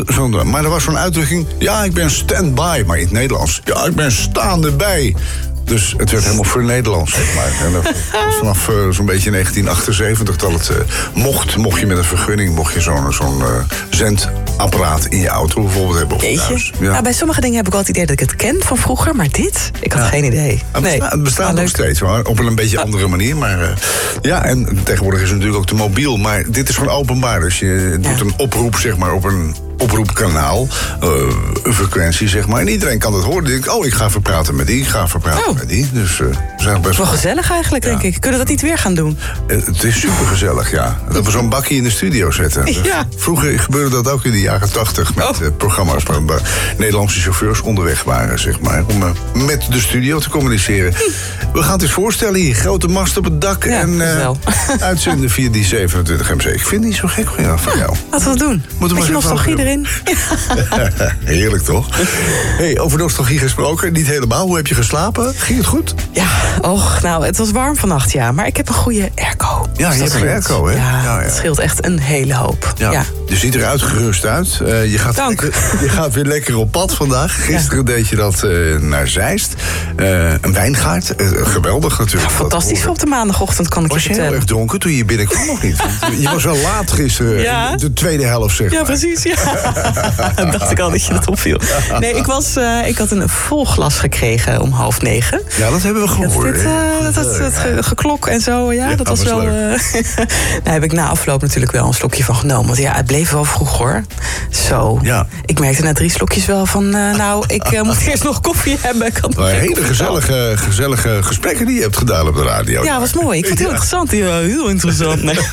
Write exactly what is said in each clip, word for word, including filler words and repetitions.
Zo'n, maar er was zo'n uitdrukking, ja, ik ben stand-by, maar in het Nederlands. Ja, ik ben staande bij. Dus het werd helemaal voor Nederlands, zeg maar. En dat was vanaf uh, zo'n beetje negentien achtenzeventig dat het uh, mocht. Mocht je met een vergunning, mocht je zo'n, zo'n uh, zendapparaat in je auto bijvoorbeeld hebben. Of thuis. Ja. Nou, bij sommige dingen heb ik wel het idee dat ik het ken van vroeger, maar dit, ik had ja. geen idee. Het nee. bestaat, het bestaat ah, nog steeds, hoor, op een beetje ah. andere manier. Maar uh, ja, en tegenwoordig is het natuurlijk ook te mobiel. Maar dit is gewoon openbaar. Dus je doet ja. een oproep, zeg maar, op een oproepkanaal, uh, een frequentie, zeg maar. En iedereen kan het horen. Denk ik, oh, ik ga even praten met die, ik ga even praten oh. met die. Dus uh, is best wel wel gezellig eigenlijk, ja. denk ik. Kunnen we dat niet weer gaan doen? Uh, het is super gezellig, ja. Dat we zo'n bakje in de studio zetten. Dus ja. Vroeger gebeurde dat ook in de jaren tachtig met oh. uh, programma's waar, waar Nederlandse chauffeurs onderweg waren, zeg maar, om uh, met de studio te communiceren. Hm. We gaan het eens voorstellen hier. Grote mast op het dak ja, en uh, uitzenden via die zevenentwintig M C. Ik vind het niet zo gek van jou. Van jou. Laten we het doen. Moeten we nostalgie erin? Heerlijk, toch? Hey, over nostalgie gesproken, niet helemaal. Hoe heb je geslapen? Ging het goed? Ja, och, nou, het was warm vannacht, ja. Maar ik heb een goede airco. Ja, dus je hebt een airco, hè? Ja, ja, ja. het scheelt echt een hele hoop. Ja. Ja. Je ziet er uitgerust uit. Uh, je, gaat Dank. Lekker, je gaat weer lekker op pad vandaag. Gisteren ja. deed je dat uh, naar Zeist. Uh, een wijngaard. Uh, geweldig natuurlijk. Ja, fantastisch op de maandagochtend, kan ik was je vertellen. Was je heel erg dronken toen je binnenkwam of niet? Want je was wel laat gisteren. Ja. De tweede helft, zeg maar. Ja, precies. Ja. dacht ik al dat je dat opviel. Nee, ik, was, uh, ik had een vol glas gekregen om half negen. Ja, dat hebben we gehoord. Dat, uh, dat, dat, het ge- geklok en zo, ja, ja dat was wel... Uh, daar heb ik na afloop natuurlijk wel een slokje van genomen. Want ja, het bleef wel vroeg, hoor. Zo. Ja. Ik merkte na drie slokjes wel van... Uh, nou, ik uh, moet eerst nog koffie hebben. Ik had maar hele gezellige, gezellige gesprekken die je hebt gedaan op de radio. Ja, was mooi. Ik vond het heel ja. interessant. Ja, heel interessant. Nee,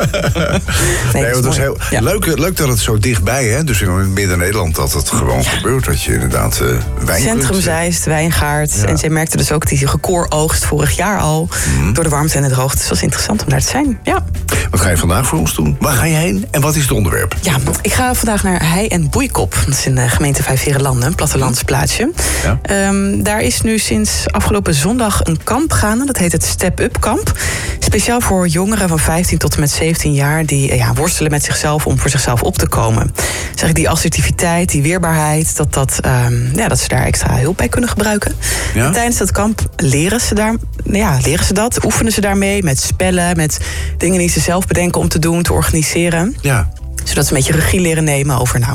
nee, nee het was heel ja. leuk, leuk dat het zo dichtbij, hè? Dus in Midden-Nederland dat het gewoon ja. gebeurt. Dat je inderdaad uh, wijn Centrum kunt, Zeist, wijngaard. Ja. En zij merkte dus ook die gekooroogst vorig jaar al. Mm. Door de warmte en de droogte. Dus het was interessant om daar te zijn. Ja. Wat ga je vandaag voor ons doen? Waar ga je heen? En wat is het onderwerp? Ja, ik ga vandaag naar Hei en Boeikop. Dat is in de gemeente Vijfverenlanden, een plattelandsplaatsje. Ja. Um, daar is nu sinds afgelopen zondag een kamp gaande. Dat heet het Step-Up Kamp. Speciaal voor jongeren van vijftien tot en met zeventien jaar... die ja, worstelen met zichzelf om voor zichzelf op te komen. Zeg ik, die assertiviteit, die weerbaarheid... dat, dat, um, ja, dat ze daar extra hulp bij kunnen gebruiken. Ja? En tijdens dat kamp leren ze, daar, ja, leren ze dat, oefenen ze daarmee... met spellen, met dingen die ze zelf bedenken om te doen, te organiseren. Ja. Zodat ze een beetje regie leren nemen over... nou.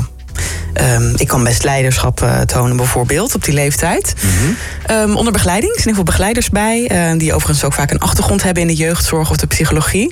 Um, ik kan best leiderschap uh, tonen bijvoorbeeld op die leeftijd. Mm-hmm. Um, onder begeleiding, er zijn heel veel begeleiders bij... Uh, die overigens ook vaak een achtergrond hebben in de jeugdzorg of de psychologie.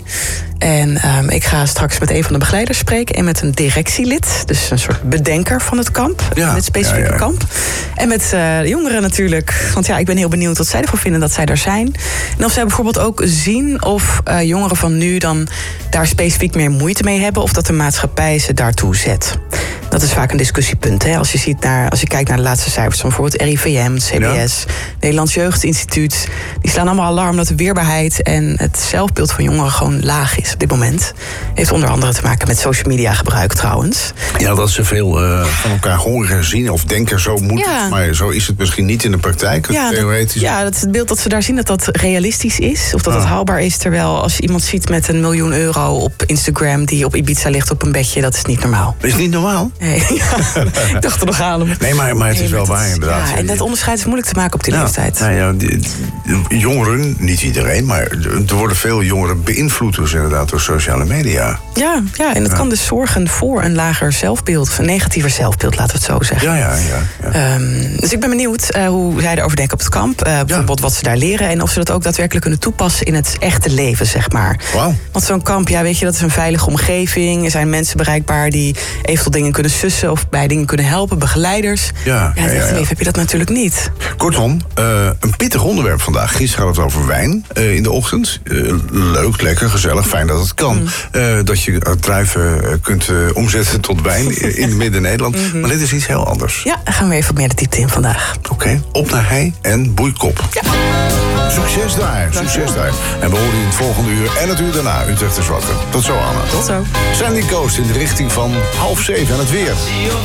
En um, ik ga straks met een van de begeleiders spreken... en met een directielid, dus een soort bedenker van het kamp. Ja, het specifieke ja, ja. kamp. En met uh, de jongeren natuurlijk. Want ja, ik ben heel benieuwd wat zij ervan vinden dat zij er zijn. En of zij bijvoorbeeld ook zien of uh, jongeren van nu... dan daar specifiek meer moeite mee hebben... of dat de maatschappij ze daartoe zet. Dat is vaak een discussiepunt. Hè? Als je ziet naar, als je kijkt naar de laatste cijfers van bijvoorbeeld R I V M, C B S, ja. Nederlands Jeugdinstituut, die slaan allemaal alarm dat de weerbaarheid en het zelfbeeld van jongeren gewoon laag is op dit moment. Heeft onder andere te maken met social media gebruik trouwens. Ja, dat ze veel uh, van elkaar horen, zien of denken zo moet ja. het, maar zo is het misschien niet in de praktijk. Ja, theoretisch. Dat, ja, dat is het beeld dat ze daar zien dat dat realistisch is of dat ah. het haalbaar is. Terwijl als je iemand ziet met een miljoen euro op Instagram die op Ibiza ligt op een bedje, dat is niet normaal. Is het niet normaal? Nee, ja, ik dacht er nog aan. Nee, maar, maar het is wel waar inderdaad. Ja, en dat onderscheid is moeilijk te maken op die nou, leeftijd. Nou ja, die, die, jongeren, niet iedereen, maar er worden veel jongeren beïnvloed dus inderdaad door sociale media. Ja, ja en dat ja. kan dus zorgen voor een lager zelfbeeld, of een negatiever zelfbeeld, laten we het zo zeggen. Ja, ja, ja. ja. Um, dus ik ben benieuwd uh, hoe zij erover denken op het kamp. Uh, bijvoorbeeld ja. wat ze daar leren en of ze dat ook daadwerkelijk kunnen toepassen in het echte leven, zeg maar. Wow. Want zo'n kamp, ja, weet je, dat is een veilige omgeving. Er zijn mensen bereikbaar die eventueel dingen kunnen sussen of bij dingen kunnen helpen, begeleiders. Ja, ja, in het echte ja, ja. leven heb je dat natuurlijk niet. Kortom, uh, een pittig onderwerp vandaag. Gisteren had het over wijn uh, in de ochtend. Uh, leuk, lekker, gezellig, fijn dat het kan. Mm. Uh, dat je uh, druiven uh, kunt uh, omzetten tot wijn in Midden-Nederland. Mm-hmm. Maar dit is iets heel anders. Ja, daar gaan we even meer de diepte in vandaag. Oké, okay. Op naar Hei en Boeikop. Ja. Succes daar, succes daar. En we horen je in het volgende uur en het uur daarna Utrecht is wakker. Tot zo, Anna. Tot zo. Sandy Coast in de richting van half zeven en het weer.